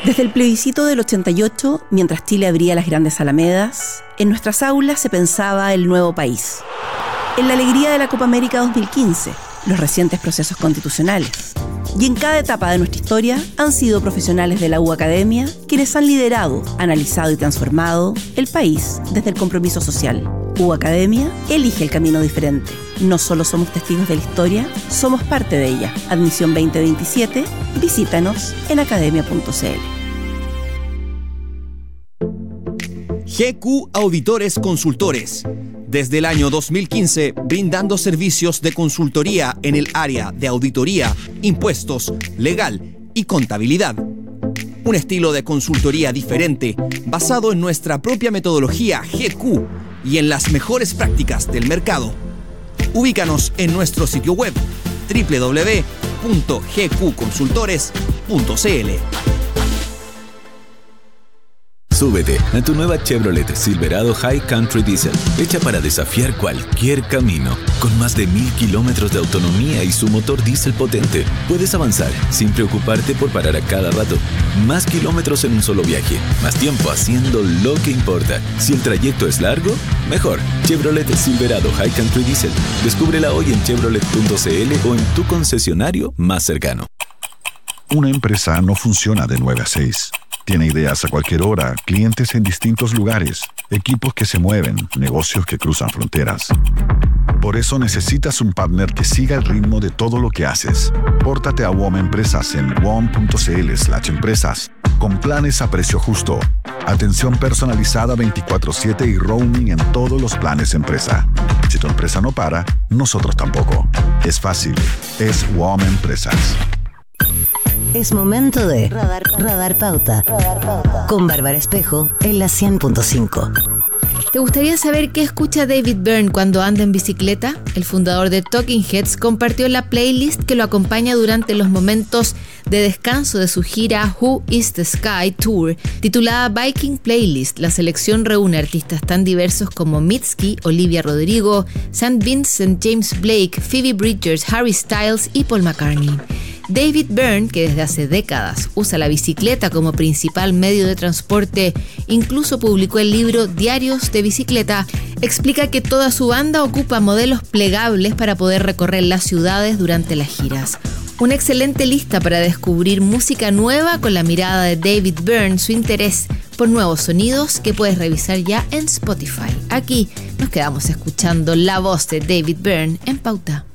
Desde el plebiscito del 88, mientras Chile abría las grandes alamedas, en nuestras aulas se pensaba el nuevo país. En la alegría de la Copa América 2015, los recientes procesos constitucionales. Y en cada etapa de nuestra historia han sido profesionales de la U Academia quienes han liderado, analizado y transformado el país desde el compromiso social. U Academia elige el camino diferente. No solo somos testigos de la historia, somos parte de ella. Admisión 2027, visítanos en academia.cl. GQ Auditores Consultores. Desde el año 2015, brindando servicios de consultoría en el área de auditoría, impuestos, legal y contabilidad. Un estilo de consultoría diferente, basado en nuestra propia metodología GQ y en las mejores prácticas del mercado. Ubícanos en nuestro sitio web www.gqconsultores.cl. Súbete a tu nueva Chevrolet Silverado High Country Diesel, hecha para desafiar cualquier camino. Con más de 1000 kilómetros de autonomía y su motor diésel potente, puedes avanzar sin preocuparte por parar a cada rato. Más kilómetros en un solo viaje, más tiempo haciendo lo que importa. Si el trayecto es largo, mejor. Chevrolet Silverado High Country Diesel. Descúbrela hoy en chevrolet.cl o en tu concesionario más cercano. Una empresa no funciona de 9 a 6. Tiene ideas a cualquier hora, clientes en distintos lugares, equipos que se mueven, negocios que cruzan fronteras. Por eso necesitas un partner que siga el ritmo de todo lo que haces. Pórtate a WOM Empresas en wom.cl/empresas, con planes a precio justo, atención personalizada 24/7 y roaming en todos los planes empresa. Si tu empresa no para, nosotros tampoco. Es fácil, es WOM Empresas. Es momento de Radar Pauta con Bárbara Espejo en la 100.5. ¿Te gustaría saber qué escucha David Byrne cuando anda en bicicleta? El fundador de Talking Heads compartió la playlist que lo acompaña durante los momentos de descanso de su gira Who is the Sky Tour, titulada Biking Playlist. La selección reúne artistas tan diversos como Mitski, Olivia Rodrigo, St. Vincent, James Blake, Phoebe Bridgers, Harry Styles y Paul McCartney. David Byrne, que desde hace décadas usa la bicicleta como principal medio de transporte, incluso publicó el libro Diarios de Bicicleta, explica que toda su banda ocupa modelos plegables para poder recorrer las ciudades durante las giras. Una excelente lista para descubrir música nueva con la mirada de David Byrne, su interés por nuevos sonidos que puedes revisar ya en Spotify. Aquí nos quedamos escuchando la voz de David Byrne en Pauta.